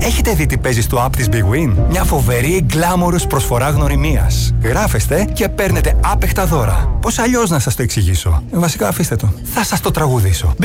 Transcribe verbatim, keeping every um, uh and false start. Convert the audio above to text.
Έχετε δει τι παίζει στο app της Big Win? Μια φοβερή γκλάμορους προσφορά γνωριμίας. Γράφεστε και παίρνετε άπεχτα δώρα. Πώς αλλιώς να σας το εξηγήσω? Βασικά αφήστε το. Θα σας το τραγουδήσω.